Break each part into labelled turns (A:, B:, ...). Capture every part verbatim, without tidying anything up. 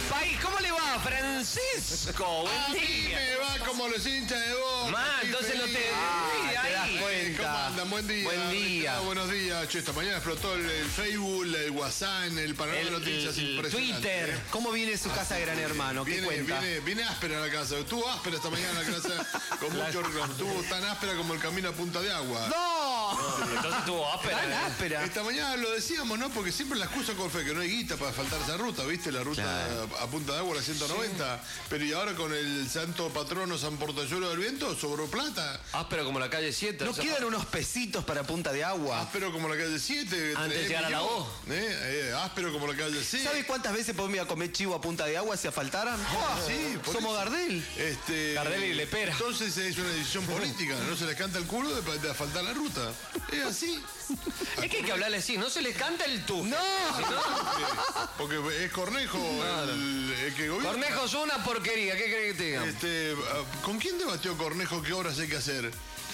A: país. ¿Cómo le va, Francisco? Buen
B: A mí
A: día.
B: me va como los hinchas de Boca.
A: Ma,
B: estoy
A: entonces no
B: feliz.
A: te...
C: Ah,
A: Sí,
C: te
A: ahí.
C: das cuenta.
B: ¿Cómo andan? Buen día.
A: Buen día.
B: Ah, buenos días. Che, esta mañana explotó el, el Facebook, el WhatsApp, el panorama
A: El-
B: de noticias
A: el
B: impresionante.
A: Twitter.
B: ¿eh?
C: ¿Cómo viene su casa de Gran Hermano? ¿Qué
B: Viene,
C: cuenta?
B: viene, viene áspera la casa. Estuvo áspera esta mañana la casa con mucho reclamo. Estuvo tan áspera como el camino a punta de agua.
C: ¡No!
A: Entonces tuvo áspera.
C: Tan
A: ¿eh?
C: áspera.
B: Esta mañana lo decíamos, ¿no? Porque siempre la excusa con fe que no hay guita para faltar esa ruta, ¿viste? La ruta
C: Claro.
B: a, a punta de agua, la ciento noventa. Pero y ahora con el santo patrono San Portayuelo del Viento, sobró plata.
A: Áspero como la calle siete.
C: ¿No
A: o sea,
C: quedan unos pesitos para Punta de Agua?
B: Áspero como la calle siete.
A: Antes de llegar a la O.
B: ¿Eh? Eh, áspero como la calle siete.
C: ¿Sabe cuántas veces podemos ir a comer chivo a Punta de Agua si asfaltaran?
B: Ah, sí, por
C: Somos
B: eso.
C: Gardel.
B: Este,
A: Gardel y Lepera.
B: Entonces es una decisión política, no se les canta el culo de, de asfaltar la ruta. Es así.
A: Es que hay que hablarle así, no se les canta el tú.
C: ¡No!
B: Porque es Cornejo el, el que gobierna.
A: Cornejo es una porquería, ¿qué crees que te diga?
B: Este, ¿con quién debatió Cornejo qué obras hay que hacer?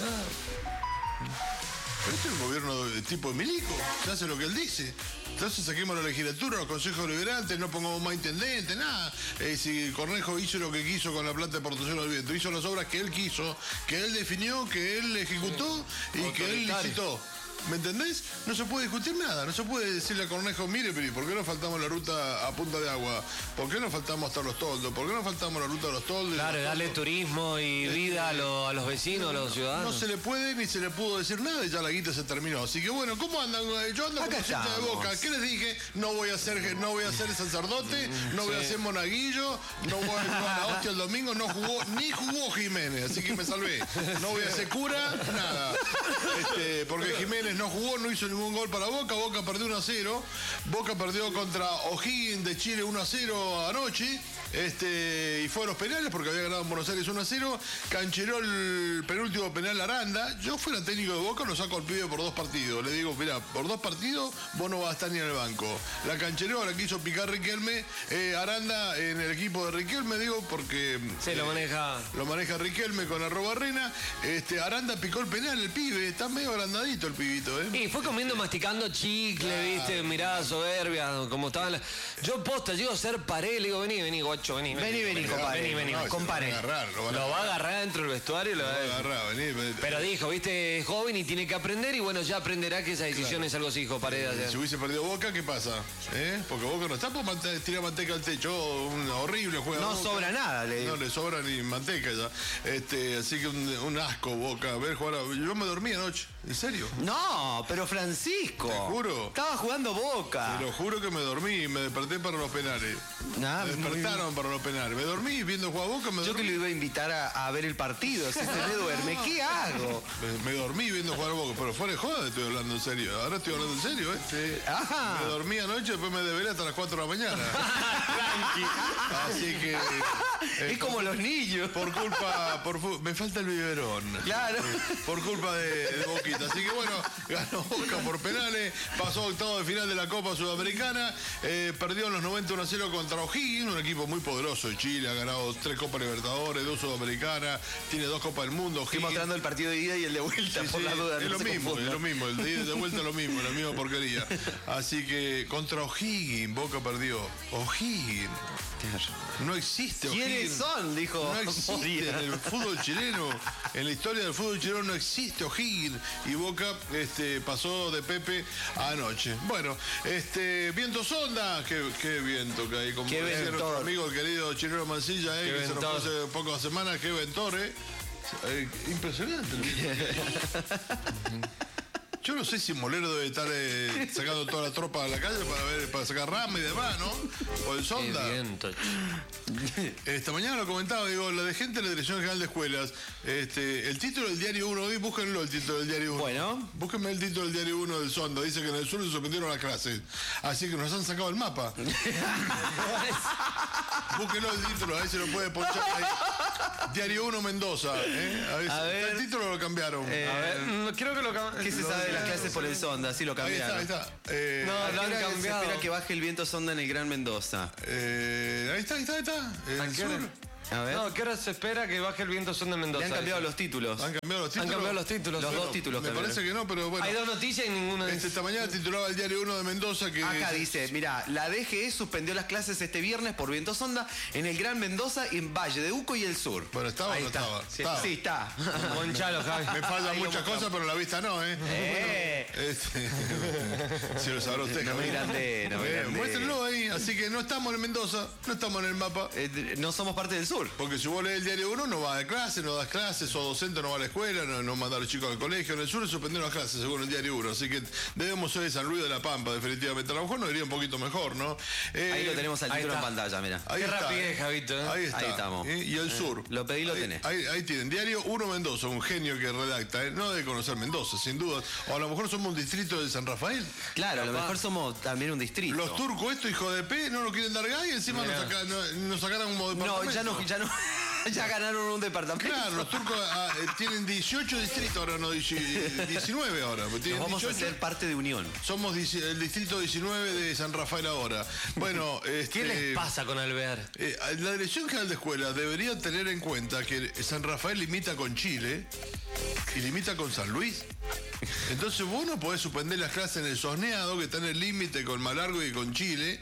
B: Pero este es un gobierno de tipo de milico, se hace lo que él dice. Entonces saquemos la legislatura, los consejos liberantes, no pongamos más intendentes, nada. Eh, si Cornejo hizo lo que quiso con la plata de Portayuelo del Viento, hizo las obras que él quiso, que él definió, que él ejecutó y que él
A: Autoritario.
B: licitó. ¿Me entendés? No se puede discutir nada, no se puede decirle a Cornejo, mire, pero ¿por qué no faltamos la ruta a punta de agua? ¿Por qué no faltamos hasta los toldos? ¿Por qué no faltamos la ruta de los toldos?
A: Claro,
B: Los
A: darle
B: toldos?
A: turismo y vida a, lo- a los vecinos, a los
B: No
A: ciudadanos.
B: se le puede ni se le pudo decir nada y ya la guita se terminó. Así que bueno, ¿cómo andan? Yo ando
C: Acá
B: como cinta de
C: estamos.
B: Boca. ¿Qué les dije? No voy a ser, no voy a ser sacerdote, no voy a
A: Sí.
B: ser monaguillo, no voy a jugar a la hostia el domingo, no jugó, ni jugó Jiménez, así que me salvé. No voy a ser cura, nada. Este, porque Jiménez no jugó, no hizo ningún gol para Boca, Boca perdió uno a cero. Boca perdió contra O'Higgins de Chile uno a cero anoche. Este, y fue a los penales porque había ganado en Buenos Aires uno a cero. Cancheró el penúltimo penal Aranda. Yo fuera técnico de Boca, lo saco al pibe por dos partidos. Le digo, mira, por dos partidos vos no vas a estar ni en el banco. La cancheró, la quiso picar Riquelme. Eh, Aranda en el equipo de Riquelme, digo, porque
A: Sí, lo maneja.
B: lo maneja Riquelme con arroba Rena. Este, Aranda picó el penal, el pibe. Está medio agrandadito el pibito, ¿eh?
A: Y fue comiendo, masticando chicle,
B: Claro.
A: viste, mirada soberbia, como estaban las... Yo posta, llego a ser pared, le digo, vení, vení, guacho, vení.
C: Vení, vení, compadre.
A: Vení, vení.
B: No, se
C: compare.
B: Lo van a agarrar, lo van a
A: Lo va a
B: agarrar.
A: agarrar dentro del vestuario y lo
B: Lo
A: va
B: van a
A: a...
B: agarrar, vení, vení.
A: Pero dijo, viste, es joven y tiene que aprender y bueno, ya aprenderá que esa decisión es algo así, dijo Paredes.
B: Si
A: ayer.
B: hubiese perdido Boca, ¿qué pasa? ¿Eh? Porque Boca no está por mante- tirar manteca al techo. Un horrible juega
C: No
B: Boca.
C: sobra nada, le digo.
B: No le sobra ni manteca ya. Este, así que un, un asco Boca. A ver jugar. a- Yo me dormí anoche. ¿En serio?
C: No, pero Francisco.
B: Te juro.
C: Estaba jugando Boca.
B: Te lo juro que me dormí y me desperté para los penales.
C: Ah,
B: me
C: muy
B: despertaron para los penales. Me dormí viendo jugar Boca. Me
C: Yo que
B: dormí.
C: lo iba a invitar a, a ver el partido. Si se me duerme, ¿qué hago?
B: Me, me dormí viendo jugar Boca. Pero fuera de joda estoy hablando en serio. Ahora estoy hablando en serio, ¿eh?
C: Ajá.
B: Me dormí anoche, después me develé hasta las cuatro de la mañana. Así que. eh,
C: Es como los niños.
B: Por culpa. Por, fu- me falta el biberón.
C: Claro.
B: Eh, Por culpa de, de Boquita. Así que bueno, ganó Boca por penales. Pasó a octavo de final de la Copa Sudamericana. eh, perdió en los noventa uno a cero contra O'Higgins, un equipo muy poderoso de Chile. Ha ganado tres Copas Libertadores, dos Sudamericanas. Tiene dos Copas del Mundo.
C: Estoy
B: O'Higgins-
C: mostrando el partido de ida y el de vuelta,
B: Sí,
C: por
B: sí,
C: la duda.
B: es
C: no
B: lo
C: se
B: mismo, es
C: confunda.
B: lo mismo, el de ida y de vuelta es lo mismo, la misma porquería. Así que contra O'Higgins, Boca perdió. O'Higgins, no existe O'Higgins.
C: ¿Quiénes son? Dijo
B: No existe
C: Moria.
B: en el fútbol chileno, en la historia del fútbol chileno no existe O'Higgins. Y Boca este, pasó de Pepe anoche. Bueno, este, viento sonda, qué, qué viento que hay. Como
C: Qué
B: decía
C: ventor.
B: nuestro amigo el querido Chileno Mancilla, eh,
A: Qué
B: que se nos fue
A: ventor.
B: hace pocas semanas, qué ventor, eh. Eh, impresionante. el viento. Yo no sé si Molero debe estar eh, sacando toda la tropa a la calle para ver, para sacar rama y demás, ¿no? Por el
A: Qué
B: sonda.
A: viento.
B: Esta mañana lo comentaba, digo, la de gente de la Dirección General de Escuelas. Este, el título del Diario uno, hoy búsquenlo el título del Diario uno.
C: Bueno.
B: Búsquenme el título del Diario uno del Sonda. Dice que en el sur se suspendieron las clases. Así que nos han sacado el mapa. Búsquenlo el título, ahí se lo puede ponchar ahí. Diario uno Mendoza. ¿eh? A ver,
C: A
B: si-
C: ver.
B: el título lo cambiaron.
C: Eh,
A: A ver, mm, creo que lo cam-
C: ¿Qué se
A: lo-
C: sabe de las clases por el sonda? Así lo
B: ahí está,
C: cambiaron.
B: ahí está. Eh,
A: No,
C: ¿A qué
A: lo han
C: hora se
A: cambiado.
C: espera que baje el viento sonda en el Gran Mendoza?
B: eh, ahí está, ahí está, ahí está. En
A: ¿A
B: el
A: qué hora?
B: sur.
C: A ver.
A: No, ¿qué hora se espera que baje el viento son de Mendoza?
C: Le han cambiado
A: dice.
C: los títulos.
B: ¿Han cambiado los títulos?
A: Han cambiado los títulos.
C: Los
A: Bueno,
C: dos títulos
B: Me
C: cambiaron.
B: parece que no, pero bueno.
A: Hay dos noticias y ninguna de
B: Este, esta mañana titulaba el Diario uno de Mendoza que...
C: Acá dice, mira, la D G E suspendió las clases este viernes por viento sonda en el Gran Mendoza y en Valle de Uco y el Sur.
B: Bueno, ¿estaba o
A: Ahí
B: no
A: está.
B: estaba?
A: Sí,
B: Estaba.
C: Sí, está.
A: Gonchalo, Javi.
B: Me faltan
C: Ahí lo
B: muchas
C: mostramos.
B: cosas, pero la vista no, ¿eh?
C: Eh.
B: Este, si lo sabrá usted,
C: No me
B: Javier.
C: grande, no me
B: Eh,
C: grande.
B: muéstrenlo ahí. Así que no estamos en Mendoza, no estamos en el mapa.
C: Eh, no somos parte del sur.
B: Porque si vos lees el Diario uno, no vas a clase, no das clases, sos docente, no vas a la escuela, no, no mandas a los chicos al colegio. En el sur suspendieron las clases, según el Diario uno. Así que debemos ser de San Luis de la Pampa, definitivamente. A lo mejor nos iría un poquito mejor, ¿no? Eh,
C: Ahí lo tenemos al
A: ahí
C: título en
A: está.
C: pantalla, mira.
B: Ahí
A: Qué
B: está,
A: rapidez,
B: eh.
A: Javito, ¿eh?
B: Ahí está.
C: Ahí estamos.
B: ¿eh? Y el sur.
C: Lo pedí, lo
B: Ahí-
C: tenés.
B: Ahí, ahí tienen. Diario uno Mendoza, un genio que redacta. ¿eh? No debe conocer Mendoza, sin duda. O a lo mejor somos un distrito de San Rafael.
C: Claro, a lo mejor somos también un distrito.
B: Los turcos, estos hijos de P, no lo quieren dar gas y encima nos,
A: Mirá.
B: saca- no- nos sacaron como
C: No,
B: departamento.
C: ya no, ya no. Ya ganaron un departamento.
B: Claro, los turcos ah, eh, tienen dieciocho distritos ahora, no dieci- diecinueve ahora. porque
C: Nos
B: tienen
C: vamos a
B: dieciocho.
C: ser parte de Unión.
B: Somos dieci- el distrito diecinueve de San Rafael ahora. Bueno, este,
A: ¿Qué les pasa con Alvear?
B: eh, la Dirección General de Escuelas debería tener en cuenta que San Rafael limita con Chile y limita con San Luis. Entonces vos no podés suspender las clases en el Sosneado, que está en el límite con Malargo y con Chile,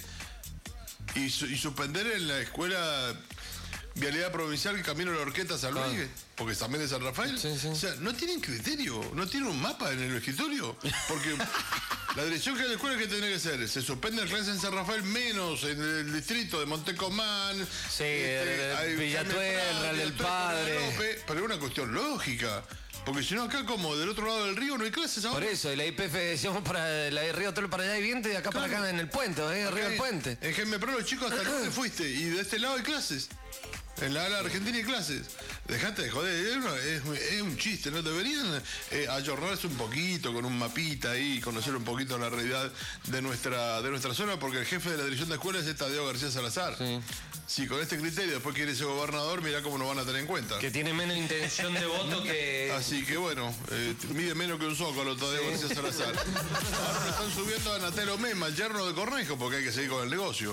B: y, su- y suspender en la escuela Vialidad Provincial Camino de la Orquesta San Luis,
A: Claro.
B: porque también es San Rafael.
A: Sí, sí.
B: O sea, no tienen criterio, no tienen un mapa en el escritorio, porque la Dirección General de Escuelas, ¿qué tendría que hacer? Se suspende las clases en San Rafael, menos en el distrito de Montecomán,
A: Sí,
B: este,
A: de-
B: hay
A: Villatuel,
B: Jaime Prat,
A: Real del
B: Villatuel,
A: Padre.
B: Guadalupe, pero es una cuestión lógica. Porque si no, acá como del otro lado del río no hay clases ahora.
A: Por eso, y la I P F decíamos para la de Río Tolo para allá hay viento y de acá para acá en el puente, ¿eh? Arriba del puente.
B: En Jaime Prat, los chicos, hasta dónde fuiste. Y de este lado hay clases. En la ala argentina hay clases. Dejate de joder, es, una- es- es un chiste, ¿no? Deberían eh, ayornarse un poquito con un mapita ahí, conocer un poquito la realidad de nuestra, de nuestra zona, porque el jefe de la dirección de escuelas es Tadeo García Salazar.
A: Sí.
B: Si con este criterio después quiere ser gobernador, mirá cómo nos van a tener en cuenta.
A: Que tiene menos intención de voto que...
B: Así que bueno, eh, mide menos que un zócalo Tadeo García Salazar. Ahora lo están subiendo a Natero Mema, el yerno de Cornejo, porque hay que seguir con el negocio.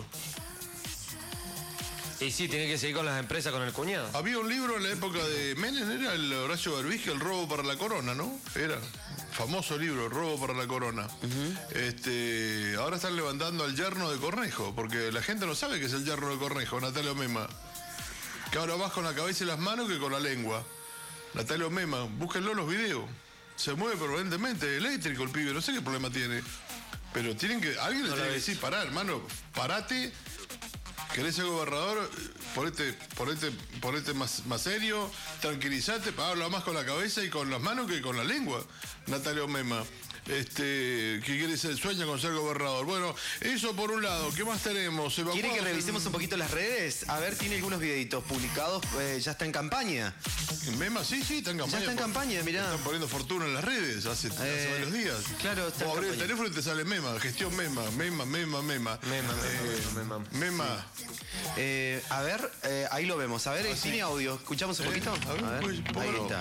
A: Y sí, tiene que seguir con las empresas, con el cuñado.
B: Había un libro en la época de Menem, era el Horacio Berbisque, El robo para la corona, ¿no? Era famoso libro, El robo para la corona. este, ahora están levantando al yerno de Cornejo, porque la gente no sabe que es el yerno de Cornejo, Natalio Mema. Que ahora vas con la cabeza y las manos que con la lengua. Natalio Mema, búsquenlo en los videos. Se mueve permanentemente, eléctrico el pibe, no sé qué problema tiene. Pero tienen que, alguien le
A: No
B: tiene
A: la
B: que
A: vi.
B: decir, pará, hermano, parate. ¿Querés ser gobernador? Ponete, ponete, ponete más, más serio, tranquilízate, habla más con la cabeza y con las manos que con la lengua. Natalio Mema. Este, que quiere ser, sueña con ser gobernador. Bueno, eso por un lado. ¿Qué más tenemos?
C: ¿Quiere que
B: Evacuados
C: revisemos
B: en-
C: un poquito las redes? A ver, tiene algunos videitos publicados, eh, ya está en campaña.
B: En Mema, sí, sí, está en campaña.
C: está en
B: por-
C: campaña, mirá.
B: Están poniendo fortuna en las redes hace, hace
C: Eh,
B: varios días.
C: claro, está
B: Vos
C: en
B: abrís el
C: campaña.
B: teléfono y te sale Mema, gestión Mema, Mema, Mema, Mema.
A: Mema,
B: Eh,
A: mema, mema.
B: Mema.
C: Eh, a ver, eh, ahí lo vemos. A ver,
B: Ah, sí.
C: tiene audio. ¿Escuchamos un
B: Eh,
C: poquito?
B: a ver, pues,
C: ahí
B: póngalo.
C: está.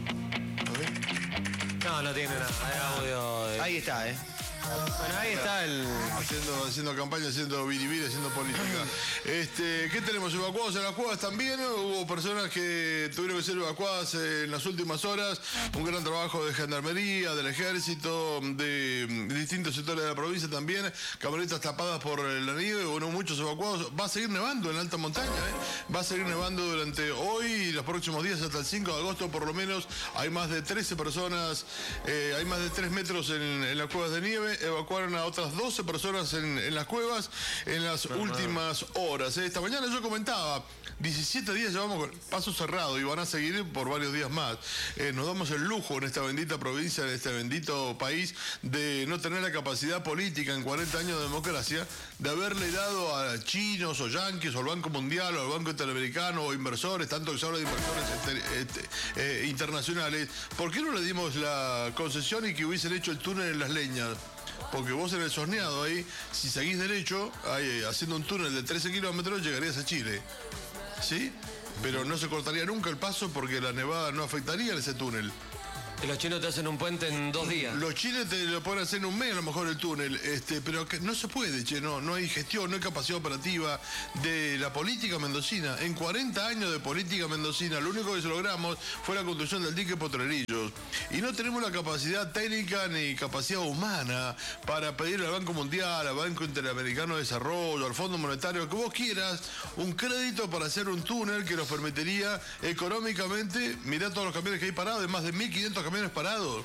B: A ver.
A: No, no tiene nada. Hay audio. de-
C: Ahí está, ¿eh?
A: Bueno, ahí está el...
B: Haciendo, haciendo campaña, haciendo biribiri, haciendo política. Este, ¿qué tenemos? Evacuados en las cuevas también. Hubo personas que tuvieron que ser evacuadas en las últimas horas. Un gran trabajo de gendarmería, del ejército, de, de distintos sectores de la provincia también. Camionetas tapadas por la nieve. Bueno, muchos evacuados. Va a seguir nevando en alta montaña. ¿eh? Va a seguir nevando durante hoy y los próximos días hasta el cinco de agosto por lo menos. Hay más de trece personas, eh, hay más de tres metros en, en las cuevas de nieve. Evacuaron a otras doce personas en, en las cuevas en las últimas horas. ¿eh? Esta mañana yo comentaba, diecisiete días llevamos con paso cerrado y van a seguir por varios días más. Eh, nos damos el lujo en esta bendita provincia, en este bendito país, de no tener la capacidad política en cuarenta años de democracia, de haberle dado a chinos o yanquis o al Banco Mundial o al Banco Interamericano o inversores, tanto que se habla de inversores este, este, eh, internacionales. ¿Por qué no le dimos la concesión y que hubiesen hecho el túnel en Las Leñas? Porque vos en el Sosneado ahí, si seguís derecho, ahí, haciendo un túnel de trece kilómetros, llegarías a Chile. ¿Sí? Pero no se cortaría nunca el paso porque la nevada no afectaría en ese túnel.
A: Y los chinos te hacen un puente en dos días.
B: Los chinos te lo pueden hacer en un mes, a lo mejor el túnel, este, pero que no se puede, che, no, no hay gestión, no hay capacidad operativa de la política mendocina. En cuarenta años de política mendocina, lo único que logramos fue la construcción del dique Potrerillos. Y no tenemos la capacidad técnica ni capacidad humana para pedir al Banco Mundial, al Banco Interamericano de Desarrollo, al Fondo Monetario, que vos quieras, un crédito para hacer un túnel que nos permitiría económicamente, mirá todos los camiones que hay parados, de más de mil quinientos camiones parados.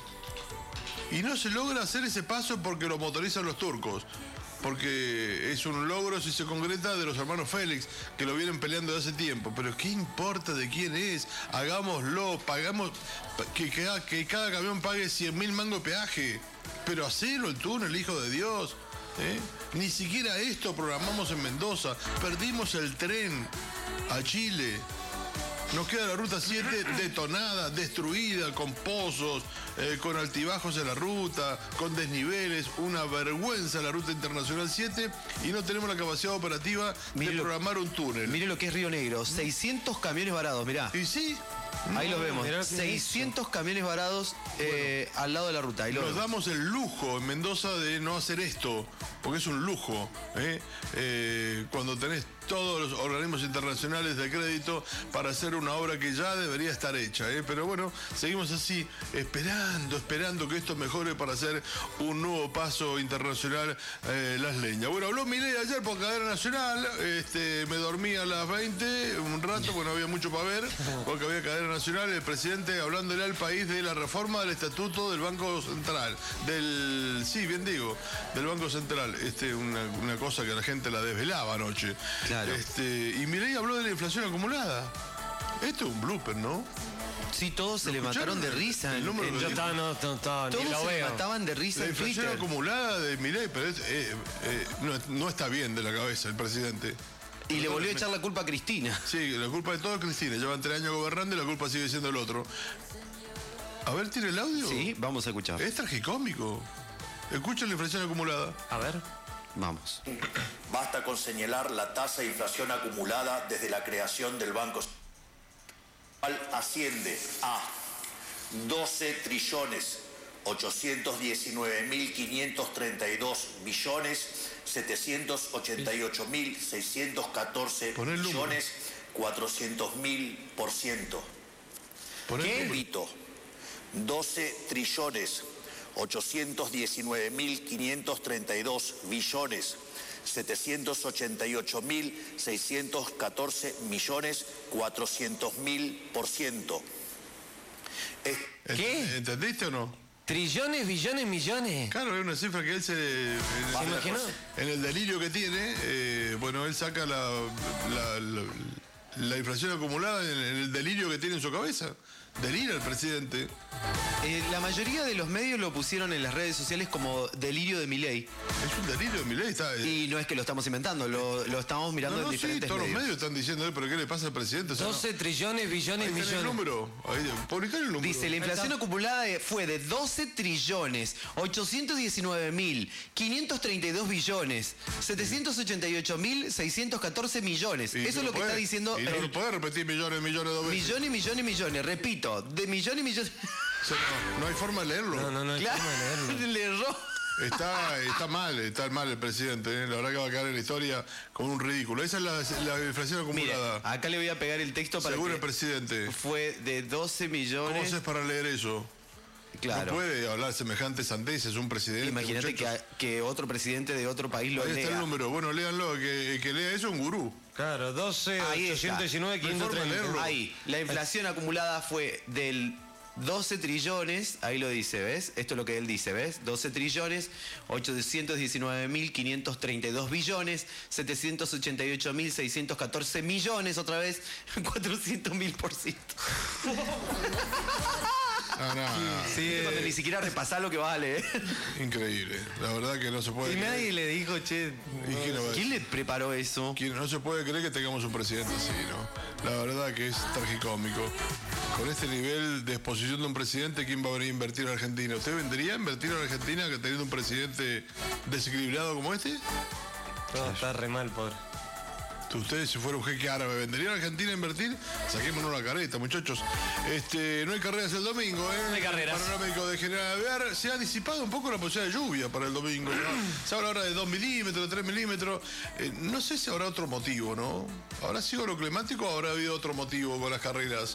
B: Y no se logra hacer ese paso porque lo motorizan los turcos. Porque es un logro, si se concreta, de los hermanos Félix, que lo vienen peleando desde hace tiempo. Pero ¿qué importa de quién es? Hagámoslo, pagamos, que, que, que cada camión pague cien mil mangos de peaje. Pero hacelo el túnel, hijo de Dios. ¿eh? Ni siquiera esto programamos en Mendoza. Perdimos el tren a Chile. Nos queda la ruta siete detonada, destruida, con pozos, eh, con altibajos en la ruta, con desniveles, una vergüenza la ruta internacional siete, y no tenemos la capacidad operativa
C: mire
B: de
C: lo,
B: programar un túnel.
C: Mire lo que es Río Negro, seiscientos camiones varados, mirá.
B: ¿Y sí?
C: Ahí los vemos,
A: mirá
C: seiscientos camiones varados eh, bueno, al lado de la ruta. Ahí lo
B: nos
C: vemos.
B: damos el lujo en Mendoza de no hacer esto, porque es un lujo. ¿eh? Eh, cuando tenés todos los organismos internacionales de crédito para hacer una obra que ya debería estar hecha. ¿eh? Pero bueno, seguimos así, esperando, esperando que esto mejore para hacer un nuevo paso internacional eh, las leñas. Bueno, habló Milei ayer por cadena nacional, este, me dormí a las veinte, un rato, porque no había mucho para ver, porque había cadena nacional, el presidente hablándole al país de la reforma del estatuto del Banco Central, del, sí, bien digo, del Banco Central, este, una, una cosa que la gente la desvelaba anoche.
C: Claro.
B: Este, y Milei habló de la inflación acumulada. Esto es un blooper, ¿no?
C: Sí, todos se le mataron de risa.
B: El
C: en-
B: número
C: en-
B: de-
A: Yo estaba, no, no, estaba, ni
C: todos
A: lo
C: se
A: veo.
C: mataban de risa
B: La
C: en
B: inflación
C: Twitter.
B: acumulada de Milei, pero es, eh, eh, no, no está bien de la cabeza el presidente.
C: Y le volvió a echar la culpa a Cristina.
B: Sí, la culpa de todo es Cristina. Llevan tres años gobernando y la culpa sigue siendo el otro. A ver, ¿tiene el audio?
C: Sí, vamos a escuchar.
B: Es tragicómico. Escucha la inflación acumulada.
A: A ver.
C: Vamos.
D: Basta con señalar la tasa de inflación acumulada desde la creación del Banco Central, asciende a doce trillones ochocientos diecinueve mil quinientos treinta y dos billones setecientos ochenta y ocho mil seiscientos catorce
B: Pon el número.
D: millones cuatrocientos mil por ciento.
B: Pon el número.
D: Repito, doce trillones ochocientos diecinueve mil quinientos treinta y dos billones setecientos ochenta y ocho mil seiscientos catorce millones cuatrocientos mil por ciento. Es-
A: ¿Qué?
B: ¿Entendiste o no?
A: Trillones, billones, millones.
B: Claro, es una cifra que él se... En,
A: ¿Se imaginó?
B: en el delirio que tiene, eh, bueno, él saca la, la, la- la inflación acumulada en, en el delirio que tiene en su cabeza. Delira el presidente.
C: Eh, la mayoría de los medios lo pusieron en las redes sociales como delirio de Milei.
B: Es un delirio de Milei. Está,
C: Y no es que lo estamos inventando, lo, lo estamos mirando
B: no, no,
C: en
B: sí,
C: diferentes
B: todos
C: medios.
B: los medios están diciendo, eh, pero ¿qué le pasa al presidente? O sea, no-
A: doce trillones, billones,
B: ahí tenés el
A: millones.
B: número. Ahí, publicar el número.
C: Dice, la inflación acumulada de- fue de doce trillones ochocientos diecinueve mil quinientos treinta y dos billones setecientos ochenta y ocho mil seiscientos catorce millones.
B: Y
C: Eso
B: no
C: es lo que
B: puede-
C: está diciendo
B: Y no
C: el-
B: lo puede repetir millones, millones, dos veces.
C: millones, millones, millones. Repito, de millones, millones.
B: O sea, no, no hay forma de leerlo.
A: No, no, no hay
C: Claro,
A: forma de leerlo.
C: le erró.
B: Está, está mal, está mal el presidente. ¿eh? La verdad que va a quedar en la historia como un ridículo. Esa es la, la inflación
C: Mire,
B: acumulada.
C: acá le voy a pegar el texto para
B: Según
C: que
B: el presidente.
C: fue de doce
B: ¿Cómo
C: millones.
B: haces para leer eso?
C: Claro.
B: No puede hablar semejantes sandeces un presidente.
C: Imagínate que,
B: muchachos.
C: que otro presidente de otro país lo
B: Ahí está
C: lea.
B: el número. Bueno, léanlo. Que, que lea eso es un gurú.
A: Claro, doce,
C: Ahí está.
A: ochocientos diecinueve, quinientos
B: No hay forma de
A: treinta.
B: leerlo.
C: Ahí, la inflación acumulada fue del doce trillones, ahí lo dice, ¿ves? Esto es lo que él dice, ¿ves? doce trillones, ochocientos diecinueve mil quinientos treinta y dos billones, setecientos ochenta y ocho mil seiscientos catorce millones, otra vez, cuatrocientos mil por ciento.
B: Ah, no, no.
A: Sí,
C: Cuando ni siquiera repasás lo que vale, ¿eh?
B: Increíble. La verdad que no se puede
A: y
B: creer.
A: nadie le dijo, che.
B: ¿Y quién lo va a
C: ¿Quién le preparó eso?
B: decir? No se puede creer que tengamos un presidente así, ¿no? La verdad que es tragicómico. Con este nivel de exposición de un presidente, ¿quién va a venir a invertir en Argentina? ¿Usted vendría a invertir en Argentina que teniendo un presidente desequilibrado como este?
A: No, está re mal, pobre.
B: Ustedes, si fuera un jeque árabe, ¿vendrían a Argentina a invertir? Saquémonos la careta, muchachos. Este, no hay carreras el domingo, ¿eh?
A: No hay carreras.
B: El panorámico de General Alvear. Se ha disipado un poco la posibilidad de lluvia para el domingo, ¿no? Se habla ahora de dos milímetros, tres milímetros. Eh, no sé si habrá otro motivo, ¿no? ¿Habrá sido lo climático o habrá habido otro motivo con las carreras?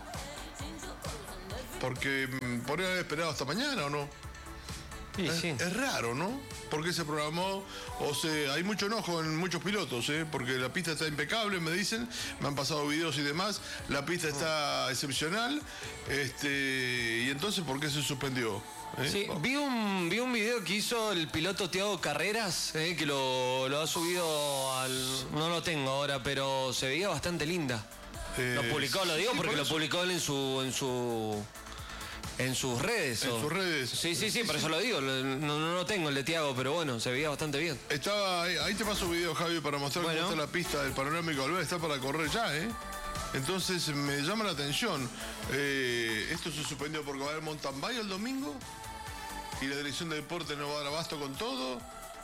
B: Porque mm, podrían haber esperado hasta mañana, ¿o no?
A: Sí,
B: es,
A: sí.
B: es raro, ¿no? Porque se programó, o sea, hay mucho enojo en muchos pilotos, ¿eh? Porque la pista está impecable, me dicen, me han pasado videos y demás, la pista está excepcional, este, y entonces, ¿por qué se suspendió? ¿Eh?
A: Sí, vi un, vi un video que hizo el piloto Thiago Carreras, eh, que lo, lo ha subido al... No lo tengo ahora, pero se veía bastante linda.
B: Eh,
A: Lo publicó, lo digo
B: sí,
A: porque
B: por
A: lo
B: eso.
A: publicó él en su... En su En sus redes.
B: En
A: o-
B: sus redes.
A: Sí, sí, sí,
B: Sí,
A: por
B: sí.
A: eso lo digo. lo- No, no lo tengo el de Thiago, pero bueno, se veía bastante bien.
B: Estaba ahí, ahí te paso un video, Javi, para mostrar
A: Bueno.
B: cómo está la pista del panorámico Alvear, está para correr ya, ¿eh? Entonces me llama la atención. Eh, esto se suspendió porque va a haber mountain bike el domingo y la dirección de deporte no va a dar abasto con todo.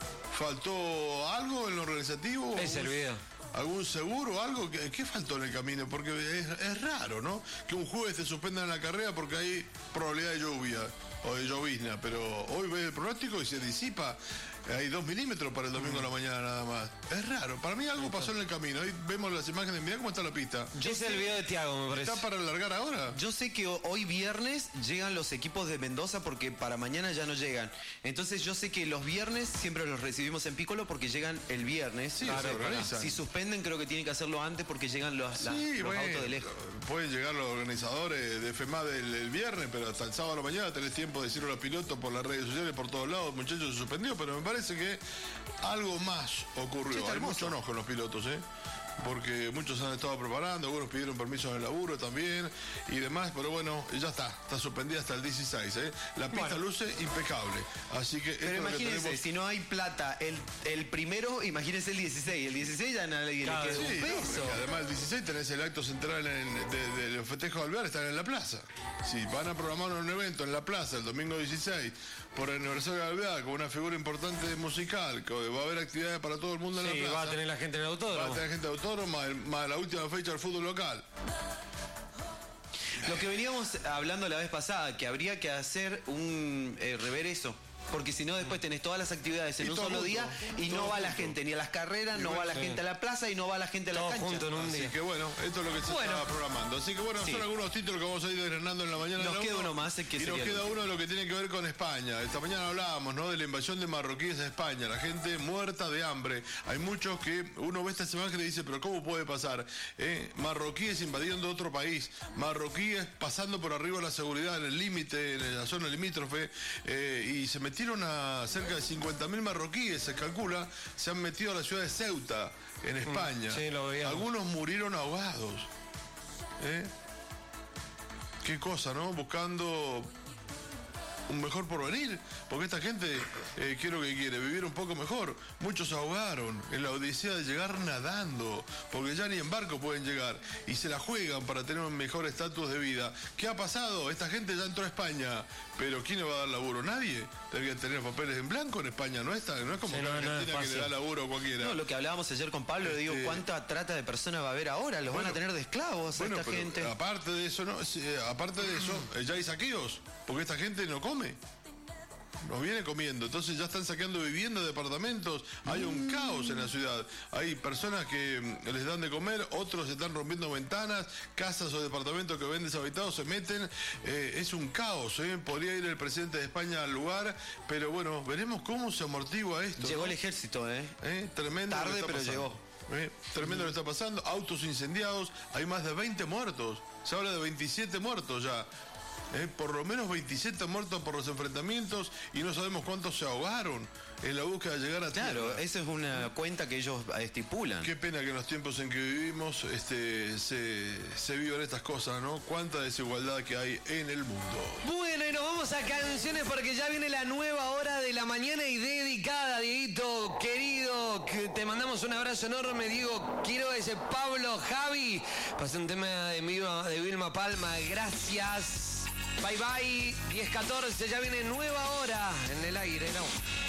B: ¿Faltó algo en lo organizativo?
A: Es el video.
B: ¿Algún seguro o algo? ¿Qué, qué faltó en el camino? Porque es, es raro, ¿no? Que un jueves te suspendan la carrera porque hay probabilidad de lluvia o de llovizna, pero hoy ves el pronóstico y se disipa. Hay dos milímetros para el domingo a la mañana nada más. Es raro. Para mí algo pasó en el camino. Ahí vemos las imágenes. Mirá cómo está la pista.
A: Ese es el video de Thiago, me parece.
B: ¿Está para alargar ahora?
C: Yo sé que ho- hoy viernes llegan los equipos de Mendoza porque para mañana ya no llegan. Entonces yo sé que los viernes siempre los recibimos en Piccolo porque llegan el viernes.
B: Sí, se organizan.
C: Si suspenden creo que tienen que hacerlo antes porque llegan los, la-
B: Sí,
C: los
B: bueno,
C: autos de lejos.
B: pueden llegar los organizadores de FEMA del el viernes, pero hasta el sábado a la mañana tenés tiempo de decirlo a los pilotos por las redes sociales, por todos lados, muchachos, se suspendió, pero me parece que algo más ocurrió.
C: Sí, está
B: Hay
C: hermoso.
B: mucho enojo en los pilotos, ¿eh? Porque muchos han estado preparando, algunos pidieron permiso en el laburo también y demás, pero bueno, ya está, está suspendida hasta el dieciséis, ¿eh? La pista
A: Bueno.
B: luce impecable, así que... esto
C: Pero
B: es lo que
C: imagínense,
B: tenemos.
C: si no hay plata el, el primero, imagínense el dieciséis. El dieciséis ya nadie
A: Claro,
C: le queda
B: Sí,
C: un
B: no,
C: peso.
B: porque además el dieciséis tenés el acto central en- de, de los festejos de Alvear, están en la plaza. Si van a programar un evento en la plaza el domingo dieciséis por el aniversario de Alvear con una figura importante musical, que va a haber actividades para todo el mundo en
A: Sí,
B: la plaza.
A: va a tener la gente en el
B: Va a
A: autódromo.
B: tener gente de autónoma, el- más la última fecha del fútbol local.
C: Lo que veníamos hablando la vez pasada, que habría que hacer un eh, rever eso. Porque si no, después tenés todas las actividades en
B: Y
C: un
B: todo
C: solo
B: junto,
C: día y
B: todo
C: no va la
B: junto.
C: gente ni a las carreras, no va la
A: sí.
C: gente a la plaza y no va la gente a la
A: Todo
C: cancha.
A: junto en un
B: Así
A: día.
B: que bueno, esto es lo que se
C: Bueno.
B: estaba programando. Así que bueno,
C: Sí.
B: son algunos títulos que vamos a ir desgranando en la mañana.
C: Nos
B: de la
C: queda
B: uno.
C: uno más, el que
B: Y nos
C: sería el
B: queda
C: último.
B: uno de lo que tiene que ver con España. Esta mañana hablábamos, ¿no? De la invasión de marroquíes a España. La gente muerta de hambre. Hay muchos que uno ve estas imágenes y dice, pero ¿cómo puede pasar? ¿Eh? Marroquíes invadiendo otro país. Marroquíes pasando por arriba de la seguridad en el límite, en la zona limítrofe. eh, y se metieron a cerca de cincuenta mil marroquíes, se calcula, se han metido a la ciudad de Ceuta, en España.
A: sí, lo veíamos.
B: Algunos murieron ahogados. ¿Eh? Qué cosa, ¿no? Buscando un mejor porvenir, porque esta gente, eh, ¿qué es lo que quiere? Vivir un poco mejor. Muchos se ahogaron en la odisea de llegar nadando, porque ya ni en barco pueden llegar, y se la juegan para tener un mejor estatus de vida. ¿Qué ha pasado? Esta gente ya entró a España, pero ¿quién le va a dar laburo? Nadie. Debería tener papeles en blanco en España, no está, no es como
A: Sí,
B: que
A: no,
B: en
A: no es
B: Argentina que le
A: fácil.
B: da laburo a cualquiera.
C: No, lo que hablábamos ayer con Pablo, le digo,
B: Este-
C: ¿cuánta trata de personas va a haber ahora? Los van
B: Bueno,
C: a tener de esclavos a
B: Bueno,
C: esta
B: pero
C: gente.
B: aparte de eso, no, Sí, eh, aparte de eso, eh, ya hay saqueos, porque esta gente no come. Nos viene comiendo, entonces ya están saqueando viviendas, departamentos, hay un caos en la ciudad. Hay personas que mm, les dan de comer, otros están rompiendo ventanas, casas o departamentos que ven deshabitados se meten. Eh, es un caos, ¿eh? Podría ir el presidente de España al lugar, pero bueno, veremos cómo se amortigua esto.
C: Llegó
B: ¿no?
C: el ejército, ¿eh?
B: ¿Eh? Tremendo. lo que
C: Tarde,
B: está
C: pero
B: pasando.
C: llegó.
B: ¿Eh? Tremendo lo que está pasando. Autos incendiados. Hay más de veinte muertos. Se habla de veintisiete muertos ya. ¿Eh? Por lo menos veintisiete muertos por los enfrentamientos y no sabemos cuántos se ahogaron en la búsqueda de llegar a
C: Claro,
B: tierra.
C: esa es una cuenta que ellos estipulan.
B: Qué pena que en los tiempos en que vivimos este, se, se vivan estas cosas, ¿no? Cuánta desigualdad que hay en el mundo.
A: Bueno, y nos vamos a canciones porque ya viene la nueva hora de la mañana y dedicada, Dieguito, querido, que te mandamos un abrazo enorme, Diego, quiero ese Pablo, Javi, pasé un tema de, Vilma- de Vilma Palma, gracias, bye bye, diez catorce, ya viene nueva hora en el aire, ¿no?